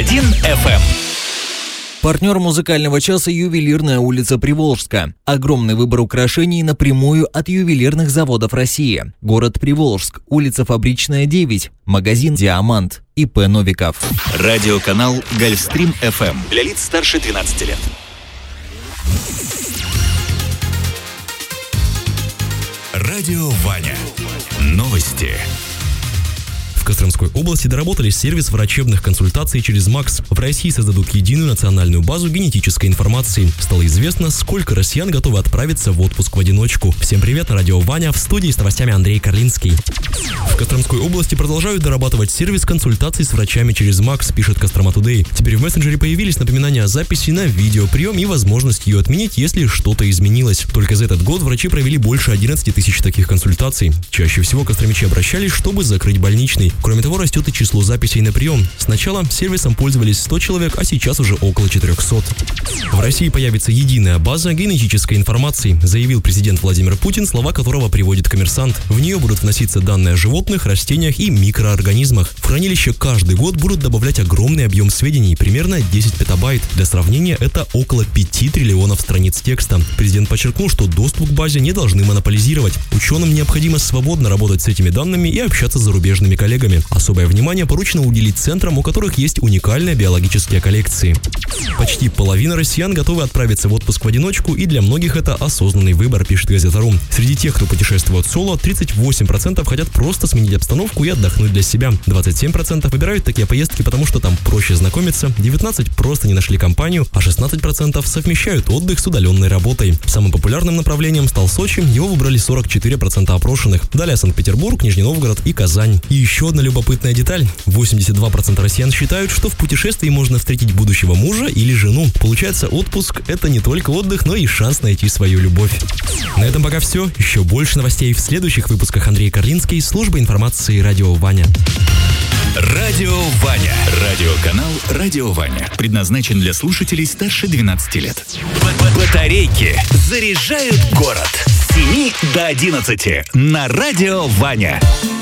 FM. Партнер музыкального часа — ювелирная улица Приволжска. Огромный выбор украшений напрямую от ювелирных заводов России. Город Приволжск, улица Фабричная, 9. Магазин «Диамант». ИП Новиков. Радиоканал Гольфстрим FM. Для лиц старше 12 лет. Радио Ваня. Новости. В Костромской области доработали сервис врачебных консультаций через МАКС. В России создадут единую национальную базу генетической информации. Стало известно, сколько россиян готовы отправиться в отпуск в одиночку. Всем привет, на радио Ваня, в студии с новостями Андрей Карлинский. В Костромской области продолжают дорабатывать сервис консультаций с врачами через МАКС, пишет Кострома Тудей. Теперь в мессенджере появились напоминания о записи на видеоприем и возможность ее отменить, если что-то изменилось. Только за этот год врачи провели больше 11 тысяч таких консультаций. Чаще всего костромичи обращались, чтобы закрыть больничный. Кроме того, растет и число записей на прием. Сначала сервисом пользовались 100 человек, а сейчас уже около 400. В России появится единая база генетической информации, заявил президент Владимир Путин, слова которого приводит «Коммерсант». В нее будут вноситься данные о животных, растениях и микроорганизмах. В хранилище каждый год будут добавлять огромный объем сведений, примерно 10 петабайт. Для сравнения, это около 5 триллионов страниц текста. Президент подчеркнул, что доступ к базе не должны монополизировать. Ученым необходимо свободно работать с этими данными и общаться с зарубежными коллегами. Особое внимание поручено уделить центрам, у которых есть уникальные биологические коллекции. Почти половина россиян готовы отправиться в отпуск в одиночку, и для многих это осознанный выбор, пишет Газета.ру. Среди тех, кто путешествует соло, 38% хотят просто сменить обстановку и отдохнуть для себя. 27% выбирают такие поездки, потому что там проще знакомиться, 19% просто не нашли компанию, а 16% совмещают отдых с удаленной работой. Самым популярным направлением стал Сочи, его выбрали 44% опрошенных. Далее Санкт-Петербург, Нижний Новгород и Казань. И еще одна любопытная деталь. 82% россиян считают, что в путешествии можно встретить будущего мужа или жену. Получается, отпуск — это не только отдых, но и шанс найти свою любовь. На этом пока все. Еще больше новостей в следующих выпусках. Андрей Карлинский, служба информации «Радио Ваня». Радио Ваня. Радиоканал «Радио Ваня». Предназначен для слушателей старше 12 лет. Батарейки заряжают город. С 7 до 11 на Радио Ваня.